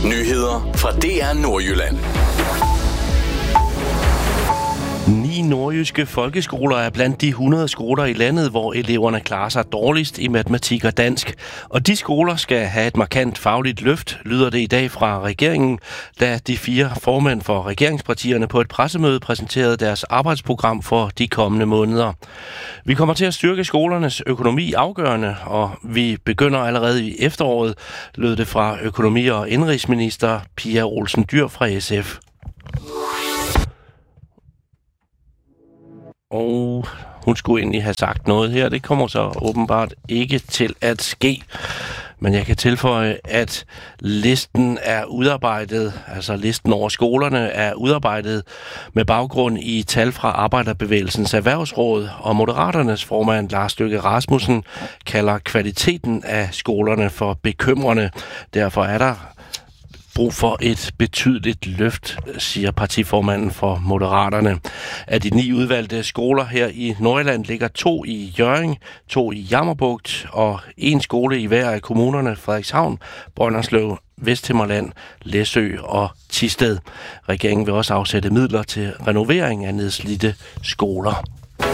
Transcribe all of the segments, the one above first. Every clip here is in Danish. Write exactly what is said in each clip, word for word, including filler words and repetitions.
Nyheder fra D R Nordjylland. Ni nordjyske folkeskoler er blandt de hundrede skoler i landet, hvor eleverne klarer sig dårligst i matematik og dansk. Og de skoler skal have et markant fagligt løft, lyder det i dag fra regeringen, da de fire formænd for regeringspartierne på et pressemøde præsenterede deres arbejdsprogram for de kommende måneder. Vi kommer til at styrke skolernes økonomi afgørende, og vi begynder allerede i efteråret, lød det fra økonomi- og indenrigsminister Pia Olsen Dyhr fra S F. Og hun skulle egentlig have sagt noget her. Det kommer så åbenbart ikke til at ske. Men jeg kan tilføje, at listen er udarbejdet, altså listen over skolerne er udarbejdet med baggrund i tal fra Arbejderbevægelsens Erhvervsråd, og Moderaternes formand Lars Løkke Rasmussen kalder kvaliteten af skolerne for bekymrende. Derfor er der brug for et betydeligt løft, siger partiformanden for Moderaterne. Af de ni udvalgte skoler her i Nordjylland ligger to i Hjørring, to i Jammerbugt og en skole i hver af kommunerne Frederikshavn, Brønderslev, Vesthimmerland, Læsø og Thisted. Regeringen vil også afsætte midler til renovering af nedslidte skoler.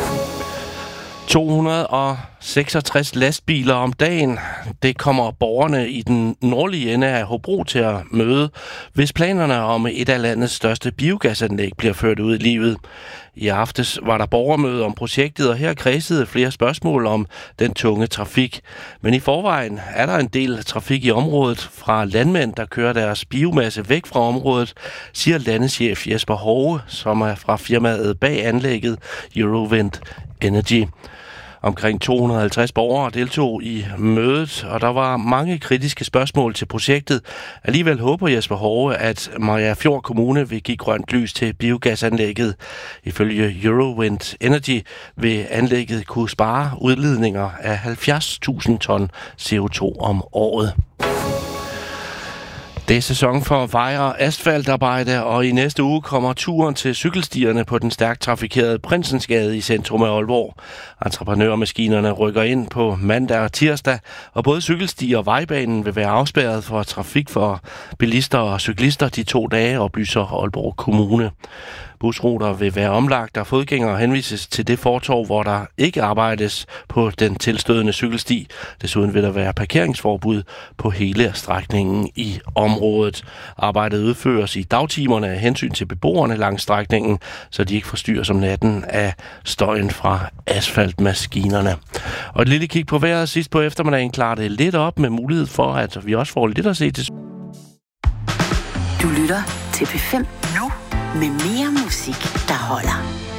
to hundrede og seksogtres lastbiler om dagen. Det kommer borgerne i den nordlige ende af Hobro til at møde, hvis planerne om et af landets største biogasanlæg bliver ført ud i livet. I aftes var der borgermøde om projektet, og her kredsede flere spørgsmål om den tunge trafik. Men i forvejen er der en del trafik i området fra landmænd, der kører deres biomasse væk fra området, siger landeschef Jesper Hove, som er fra firmaet bag anlægget Eurowind Energy. Omkring to hundrede og halvtreds borgere deltog i mødet, og der var mange kritiske spørgsmål til projektet. Alligevel håber Jesper Hove, at Mariagerfjord Kommune vil give grønt lys til biogasanlægget. Ifølge Eurowind Energy vil anlægget kunne spare udledninger af halvfjerds tusind ton C O to om året. Det er sæson for vej- og asfaltarbejde, og i næste uge kommer turen til cykelstierne på den stærkt trafikerede Prinsensgade i centrum af Aalborg. Entreprenørmaskinerne rykker ind på mandag og tirsdag, og både cykelstier og vejbanen vil være afspærret for trafik for bilister og cyklister de to dage, oplyser Aalborg Kommune. Busruter vil være omlagt, og fodgængere henvises til det fortov, hvor der ikke arbejdes på den tilstødende cykelsti. Desuden vil der være parkeringsforbud på hele strækningen i området. Arbejdet udføres i dagtimerne af hensyn til beboerne langs strækningen, så de ikke forstyrres om natten af støjen fra asfaltmaskinerne. Og et lille kig på vejret sidst på eftermiddagen klarer det lidt op med mulighed for, at vi også får lidt at se til. Du lytter til P fem nu med mere musik, der holder.